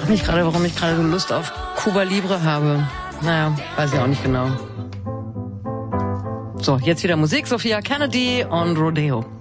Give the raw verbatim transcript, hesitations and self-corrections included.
frage mich gerade, warum ich gerade so Lust auf Cuba Libre habe. Naja, weiß ich auch nicht genau. So, jetzt wieder Musik. Sophia Kennedy und Rodeo.